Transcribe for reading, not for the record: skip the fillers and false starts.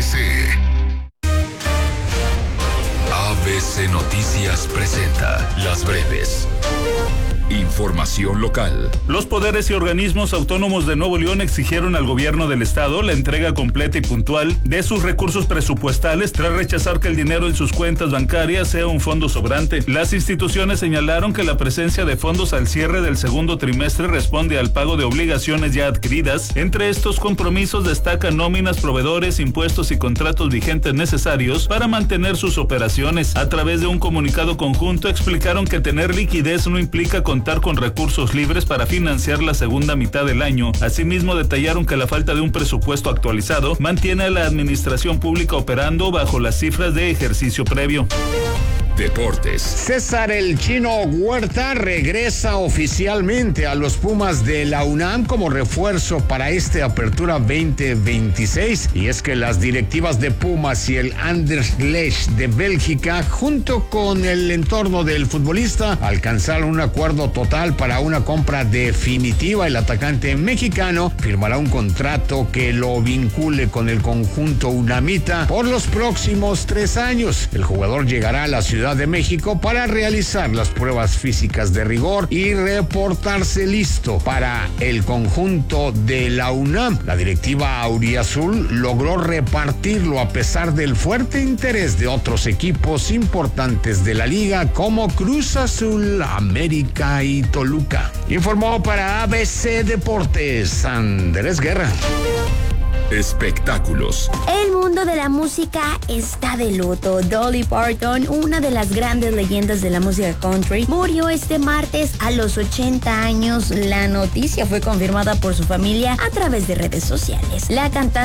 ABC Noticias presenta Las Breves. Información local. Los poderes y organismos autónomos de Nuevo León exigieron al gobierno del estado la entrega completa y puntual de sus recursos presupuestales tras rechazar que el dinero en sus cuentas bancarias sea un fondo sobrante. Las instituciones señalaron que la presencia de fondos al cierre del segundo trimestre responde al pago de obligaciones ya adquiridas. Entre estos compromisos destacan nóminas, proveedores, impuestos y contratos vigentes necesarios para mantener sus operaciones. A través de un comunicado conjunto explicaron que tener liquidez no implica contar con recursos libres para financiar la segunda mitad del año. Asimismo, detallaron que la falta de un presupuesto actualizado mantiene a la administración pública operando bajo las cifras de ejercicio previo. Deportes. César El Chino Huerta regresa oficialmente a los Pumas de la UNAM como refuerzo para esta apertura 2026. Y es que las directivas de Pumas y el Anderlecht de Bélgica, junto con el entorno del futbolista, alcanzaron un acuerdo total para una compra definitiva. El atacante mexicano firmará un contrato que lo vincule con el conjunto unamita por los próximos 3 años. El jugador llegará a la Ciudad de México para realizar las pruebas físicas de rigor y reportarse listo para el conjunto de la UNAM. La directiva auriazul logró repartirlo a pesar del fuerte interés de otros equipos importantes de la liga como Cruz Azul, América y Toluca. Informó para ABC Deportes Andrés Guerra. Espectáculos. El mundo de la música está de luto. Dolly Parton, una de las grandes leyendas de la música country, murió este martes a los 80 años. La noticia fue confirmada por su familia a través de redes sociales. La cantante